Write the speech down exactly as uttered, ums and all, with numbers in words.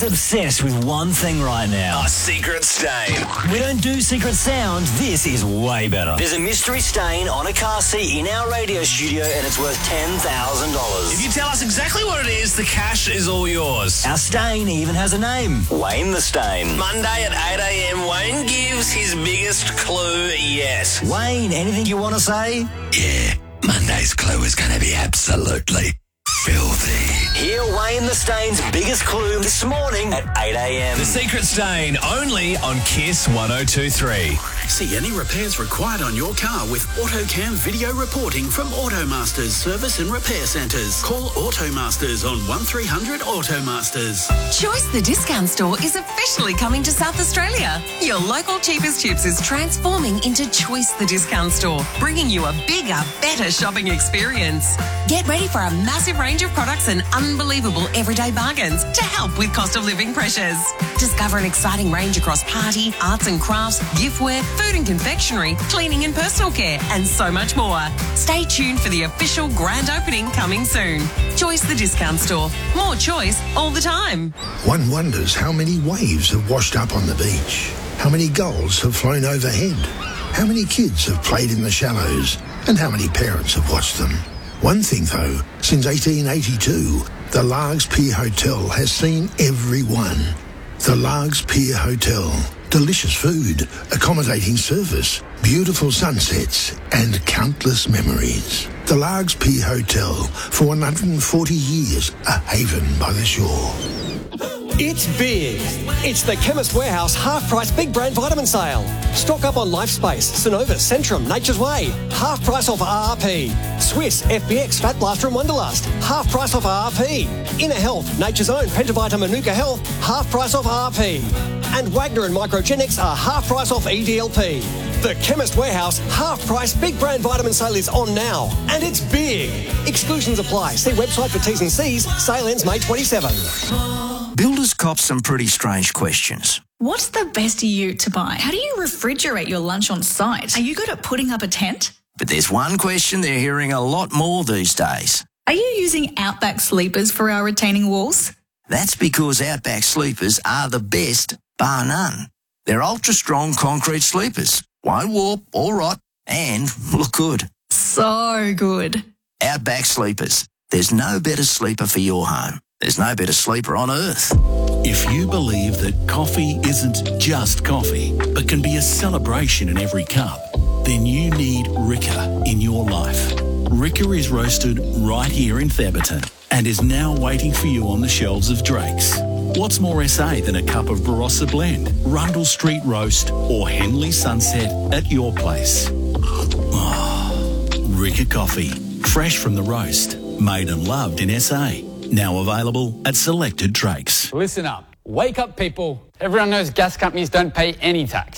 obsessed with one thing right now. A secret stain. We don't do secret sound. This is way better. There's a mystery stain on a car seat in our radio studio and it's worth ten thousand dollars. If you tell us exactly what it is, the cash is all yours. Our stain even has a name. Wayne the Stain. Monday at eight a.m, Wayne gives his biggest clue yes. Wayne, anything you want to say? Yeah, Monday's clue is going to be absolutely filthy. Hear Wayne the Stain's biggest clue this morning at eight a.m. The Secret Stain, only on Kiss one oh two three. See any repairs required on your car with AutoCam video reporting from Automasters Service and Repair Centres. Call Automasters on one three hundred Automasters. Choice the Discount Store is officially coming to South Australia. Your local Cheapest Chips is transforming into Choice the Discount Store, bringing you a bigger, better shopping experience. Get ready for a massive range of products and unbelievable everyday bargains to help with cost of living pressures. Discover an exciting range across party, arts and crafts, giftware, food and confectionery, cleaning and personal care, and so much more. Stay tuned for the official grand opening coming soon. Choice the Discount Store. More choice all the time. One wonders how many waves have washed up on the beach, how many gulls have flown overhead, how many kids have played in the shallows, and how many parents have watched them. One thing though, since eighteen eighty-two, the Largs Pier Hotel has seen everyone. The Largs Pier Hotel. Delicious food, accommodating service, beautiful sunsets, and countless memories. The Largs Pier Hotel, for one hundred forty years, a haven by the shore. It's big. It's the Chemist Warehouse half-price big brand vitamin sale. Stock up on LifeSpace, Synovus, Centrum, Nature's Way. Half price off R R P. Swiss, F B X, Fat Blaster and Wonderlust. Half price off R R P. Inner Health, Nature's Own, Pentavita, Manuka Health. Half price off R R P. And Wagner and Microgenics are half price off E D L P. The Chemist Warehouse half-price big brand vitamin sale is on now. And it's big. Exclusions apply. See website for T's and C's. Sale ends May twenty-seventh. Builders cop some pretty strange questions. What's the best ute to buy? How do you refrigerate your lunch on site? Are you good at putting up a tent? But there's one question they're hearing a lot more these days. Are you using Outback sleepers for our retaining walls? That's because Outback sleepers are the best, bar none. They're ultra-strong concrete sleepers. Won't warp or rot and look good. So good. Outback sleepers. There's no better sleeper for your home. There's no better sleeper on earth. If you believe that coffee isn't just coffee, but can be a celebration in every cup, then you need Ricca in your life. Ricca is roasted right here in Theberton and is now waiting for you on the shelves of Drake's. What's more S A than a cup of Barossa Blend, Rundle Street Roast or Henley Sunset at your place? Oh, Ricca Coffee. Fresh from the roast. Made and loved in S A. Now available at selected Drake's. Listen up. Wake up, people. Everyone knows gas companies don't pay any tax.